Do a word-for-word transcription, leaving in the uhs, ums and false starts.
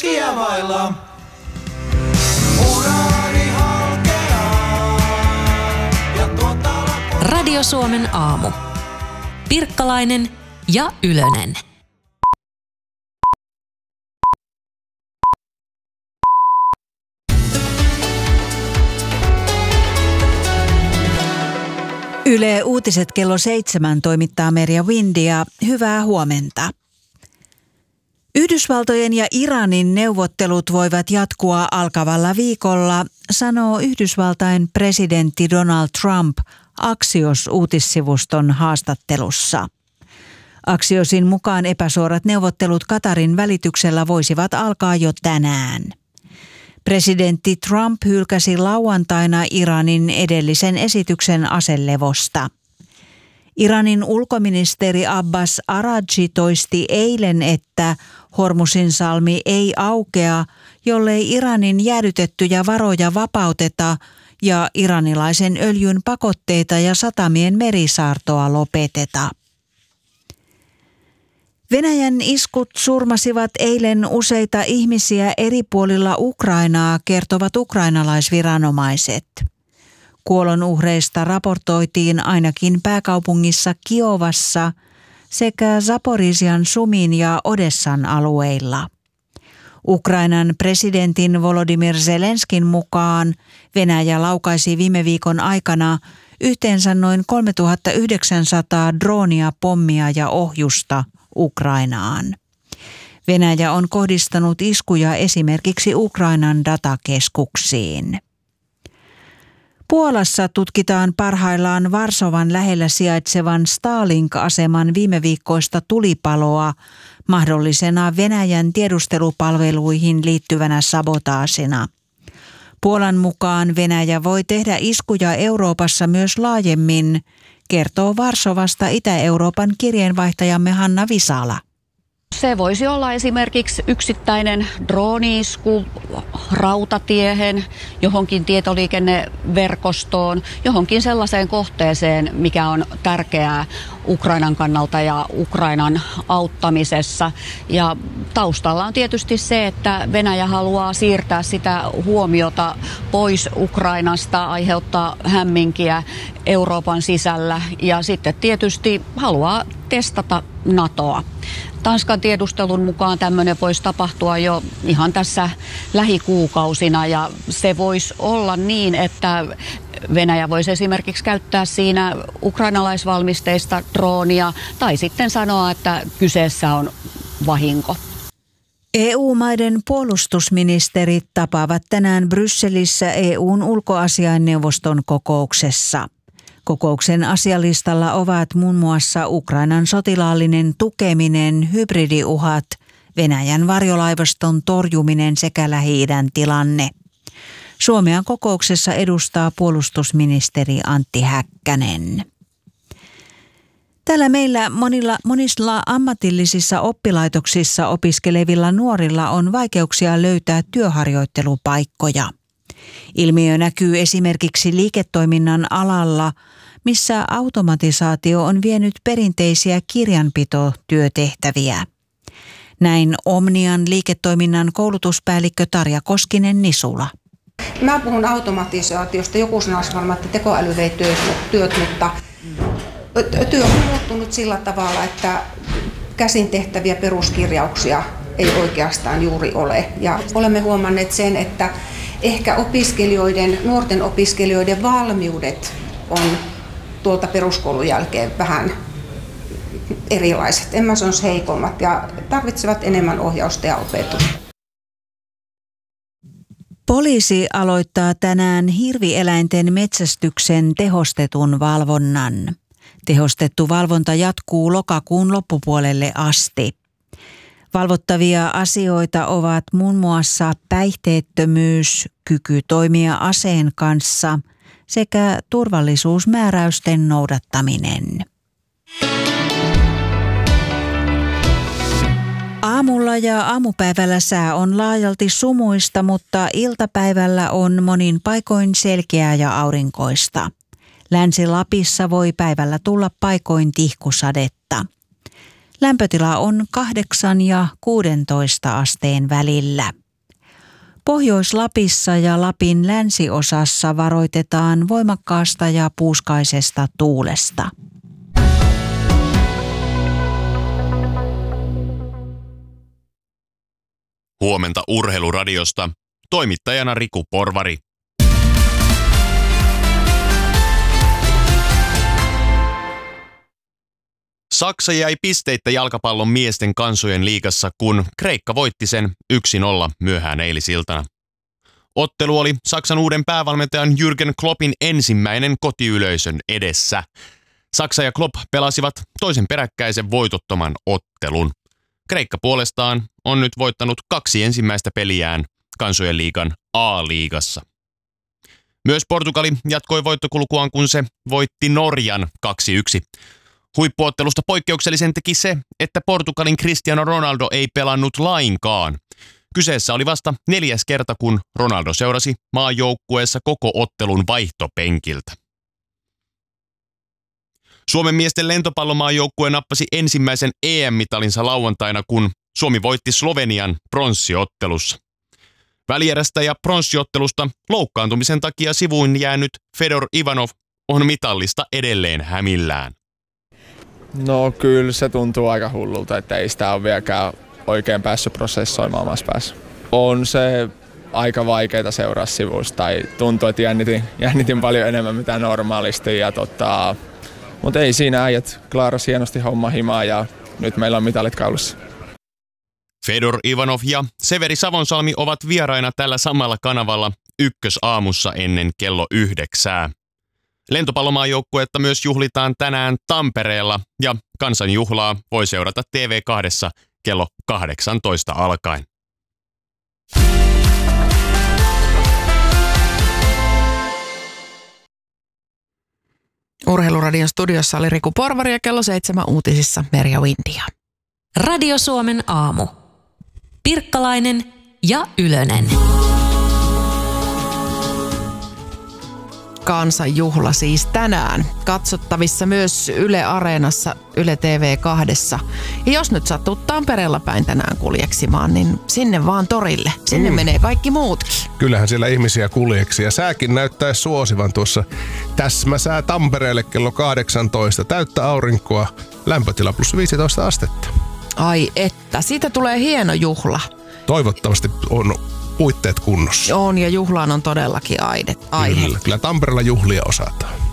riskiä vailla. Uraani halkeaa ja tuottaa Radio Suomen aamu. Pirkkalainen ja Ylönen. Yle Uutiset kello seitsemän toimittaa Merja Windia. Hyvää huomenta. Yhdysvaltojen ja Iranin neuvottelut voivat jatkua alkavalla viikolla, sanoo Yhdysvaltain presidentti Donald Trump Axios-uutissivuston haastattelussa. Axiosin mukaan epäsuorat neuvottelut Qatarin välityksellä voisivat alkaa jo tänään. Presidentti Trump hylkäsi lauantaina Iranin edellisen esityksen aselevosta. Iranin ulkoministeri Abbas Araghchi toisti eilen, että Hormuzin salmi ei aukea, jollei Iranin jäädytettyjä varoja vapauteta ja iranilaisen öljyn pakotteita ja satamien merisaartoa lopeteta. Venäjän iskut surmasivat eilen useita ihmisiä eri puolilla Ukrainaa, kertovat ukrainalaisviranomaiset. Kuolonuhreista raportoitiin ainakin pääkaupungissa Kiovassa sekä Zaporizhian Sumin ja Odessan alueilla. Ukrainan presidentin Volodymyr Zelenskin mukaan Venäjä laukaisi viime viikon aikana yhteensä noin kolmetuhattayhdeksänsataa droonia, pommia ja ohjusta Ukrainaan. Venäjä on kohdistanut iskuja esimerkiksi Ukrainan datakeskuksiin. Puolassa tutkitaan parhaillaan Varsovan lähellä sijaitsevan Starlink-aseman viime viikkoista tulipaloa mahdollisena Venäjän tiedustelupalveluihin liittyvänä sabotaasina. Puolan mukaan Venäjä voi tehdä iskuja Euroopassa myös laajemmin, kertoo Varsovasta Itä-Euroopan kirjeenvaihtajamme Hanna Visala. Se voisi olla esimerkiksi yksittäinen drooni-isku rautatiehen, johonkin tietoliikenneverkostoon, johonkin sellaiseen kohteeseen, mikä on tärkeää Ukrainan kannalta ja Ukrainan auttamisessa. Ja taustalla on tietysti se, että Venäjä haluaa siirtää sitä huomiota pois Ukrainasta, aiheuttaa hämminkiä Euroopan sisällä ja sitten tietysti haluaa testata NATOa. Tanskan tiedustelun mukaan tämmöinen voisi tapahtua jo ihan tässä lähikuukausina ja se voisi olla niin, että Venäjä voisi esimerkiksi käyttää siinä ukrainalaisvalmisteista droonia tai sitten sanoa, että kyseessä on vahinko. E U-maiden puolustusministerit tapaavat tänään Brysselissä E U:n ulkoasiainneuvoston kokouksessa. Kokouksen asialistalla ovat muun muassa Ukrainan sotilaallinen tukeminen, hybridiuhat, Venäjän varjolaivaston torjuminen sekä Lähi-idän tilanne. Suomea kokouksessa edustaa puolustusministeri Antti Häkkänen. Täällä meillä monilla, monilla ammatillisissa oppilaitoksissa opiskelevilla nuorilla on vaikeuksia löytää työharjoittelupaikkoja. Ilmiö näkyy esimerkiksi liiketoiminnan alalla, missä automatisaatio on vienyt perinteisiä kirjanpitotyötehtäviä. Näin Omnian liiketoiminnan koulutuspäällikkö Tarja Koskinen-Nisula. Mä puhun automatisaatiosta. Joku sanoisi varmaan, että tekoäly vei työt, mutta työ on muuttunut sillä tavalla, että käsin tehtäviä peruskirjauksia ei oikeastaan juuri ole. Ja olemme huomanneet sen, että ehkä opiskelijoiden, nuorten opiskelijoiden valmiudet on tuolta peruskoulun jälkeen vähän erilaiset. En mä sanoisi heikommat ja tarvitsevat enemmän ohjausta ja opetusta. Poliisi aloittaa tänään hirvieläinten metsästyksen tehostetun valvonnan. Tehostettu valvonta jatkuu lokakuun loppupuolelle asti. Valvottavia asioita ovat muun muassa päihteettömyys, kyky toimia aseen kanssa sekä turvallisuusmääräysten noudattaminen. Aamulla ja aamupäivällä sää on laajalti sumuista, mutta iltapäivällä on monin paikoin selkeää ja aurinkoista. Länsi-Lapissa voi päivällä tulla paikoin tihkusadetta. Lämpötila on kahdeksan ja kuusitoista asteen välillä. Pohjois-Lapissa ja Lapin länsiosassa varoitetaan voimakkaasta ja puuskaisesta tuulesta. Huomenta Urheiluradiosta. Toimittajana Riku Porvari. Saksa jäi pisteittä jalkapallon miesten kansojen liigassa, kun Kreikka voitti sen yksi nolla myöhään eilisiltana. Ottelu oli Saksan uuden päävalmentajan Jürgen Kloppin ensimmäinen kotiyleisön edessä. Saksa ja Klopp pelasivat toisen peräkkäisen voitottoman ottelun. Kreikka puolestaan on nyt voittanut kaksi ensimmäistä peliään kansojen liigan A-liigassa. Myös Portugali jatkoi voittokulkuaan, kun se voitti Norjan kaksi yksi. Huippuottelusta poikkeuksellisen teki se, että Portugalin Cristiano Ronaldo ei pelannut lainkaan. Kyseessä oli vasta neljäs kerta, kun Ronaldo seurasi maajoukkueessa koko ottelun vaihtopenkiltä. Suomen miesten lentopallomaajoukkue nappasi ensimmäisen E M-mitalinsa lauantaina, kun Suomi voitti Slovenian pronssiottelussa. Välierästä ja pronssiottelusta loukkaantumisen takia sivuun jäänyt Fedor Ivanov on mitallista edelleen hämillään. No kyllä se tuntuu aika hullulta, että ei sitä ole vieläkään oikein päässyt prosessoimaan omassa päässä. On se aika vaikeaa seuraa sivusta, tai tuntuu, että jännitin, jännitin paljon enemmän mitä normaalisti. Ja tota, mutta ei siinä, äijät klaarasi hienosti homma himaa ja nyt meillä on mitalit kaulussa. Fedor Ivanov ja Severi Savonsalmi ovat vieraina tällä samalla kanavalla ykkösaamussa ennen kello yhdeksää. Lentopallomaajoukkuetta myös juhlitaan tänään Tampereella ja kansanjuhlaa voi seurata T V kahdessa kello kahdeksantoista alkaen. Urheiluradion studiossa oli Riku Porvari ja kello seitsemän uutisissa Merja Windia. Radio Suomen aamu. Pirkkalainen ja Ylönen. Kansanjuhla siis tänään. Katsottavissa myös Yle Areenassa, Yle T V kahdessa. Ja jos nyt sattuu Tampereella päin tänään kuljeksimaan, niin sinne vaan torille. Sinne mm. menee kaikki muutkin. Kyllähän siellä ihmisiä kuljeksi. Ja sääkin näyttäisi suosivan tuossa täsmäsää Tampereelle kello kahdeksantoista. Täyttä aurinkoa, lämpötila plus viisitoista astetta. Ai että, siitä tulee hieno juhla. Toivottavasti on puitteet kunnossa. On ja juhlaan on todellakin aihe. Kyllä, kyllä Tampereella juhlia osataan.